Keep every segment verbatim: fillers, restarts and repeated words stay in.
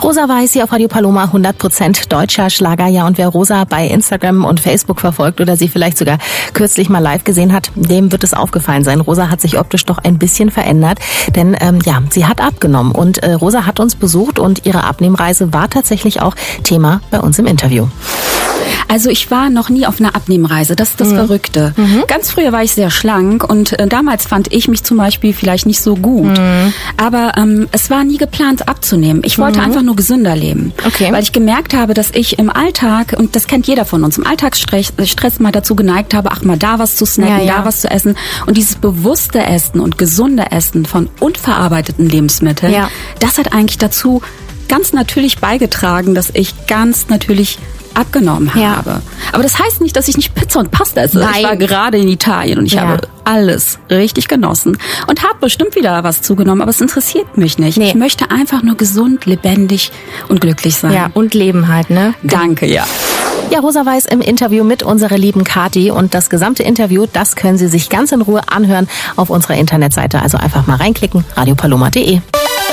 Rosa Weiß hier auf Radio Paloma, hundert Prozent deutscher Schlager. Ja, und wer Rosa bei Instagram und Facebook verfolgt oder sie vielleicht sogar kürzlich mal live gesehen hat, dem wird es aufgefallen sein. Rosa hat sich optisch doch ein bisschen verändert, denn ähm, ja, sie hat abgenommen und äh, Rosa hat uns besucht und ihre Abnehmreise war tatsächlich auch Thema bei uns im Interview. Also ich war noch nie auf einer Abnehmreise, das ist das mhm. Verrückte. Mhm. Ganz früher war ich sehr schlank und äh, damals fand ich mich zum Beispiel vielleicht nicht so gut. Mhm. Aber ähm, es war nie geplant abzunehmen. Ich wollte mhm. einfach nur gesünder leben. Okay. Weil ich gemerkt habe, dass ich im Alltag, und das kennt jeder von uns, im Alltagsstress Stress mal dazu geneigt habe, ach mal da was zu snacken, ja, ja. da was zu essen. Und dieses bewusste Essen und gesunde Essen von unverarbeiteten Lebensmitteln, ja. das hat eigentlich dazu ganz natürlich beigetragen, dass ich ganz natürlich abgenommen ja. habe. Aber das heißt nicht, dass ich nicht Pizza und Pasta esse. Nein. Ich war gerade in Italien und ich ja. habe alles richtig genossen und habe bestimmt wieder was zugenommen, aber es interessiert mich nicht. Nee. Ich möchte einfach nur gesund, lebendig und glücklich sein. Ja, und leben halt, ne? Danke, ja. Ja, Rosa Weiß im Interview mit unserer lieben Kathi und das gesamte Interview, das können Sie sich ganz in Ruhe anhören auf unserer Internetseite. Also einfach mal reinklicken, radio paloma punkt de.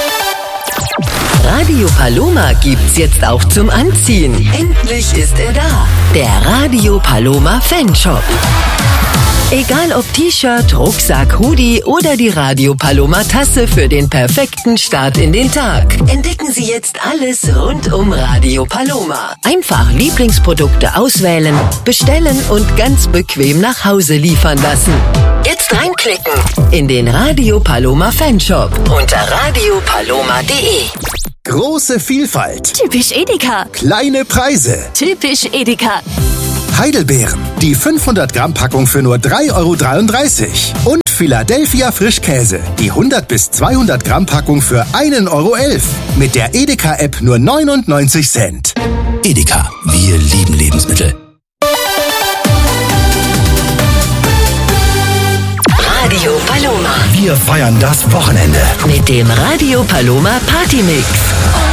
Radio Paloma gibt's jetzt auch zum Anziehen. Endlich ist er da. Der Radio Paloma Fanshop. Egal ob T-Shirt, Rucksack, Hoodie oder die Radio Paloma Tasse für den perfekten Start in den Tag. Entdecken Sie jetzt alles rund um Radio Paloma. Einfach Lieblingsprodukte auswählen, bestellen und ganz bequem nach Hause liefern lassen. Jetzt reinklicken in den Radio Paloma Fanshop unter radio paloma punkt de. Große Vielfalt. Typisch Edeka. Kleine Preise. Typisch Edeka. Heidelbeeren. Die fünfhundert Gramm Packung für nur drei Euro dreiunddreißig. Und Philadelphia Frischkäse. Die hundert bis zweihundert Gramm Packung für ein Euro elf. Mit der Edeka-App nur neunundneunzig Cent. Edeka. Wir lieben Lebensmittel. Radio Paloma. Wir feiern das Wochenende mit dem Radio Paloma Party Mix.